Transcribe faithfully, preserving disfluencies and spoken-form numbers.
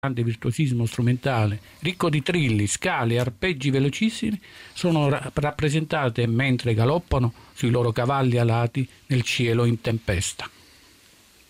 grande virtuosismo strumentale, ricco di trilli, scale e arpeggi velocissimi, sono ra- rappresentate mentre galoppano sui loro cavalli alati nel cielo in tempesta.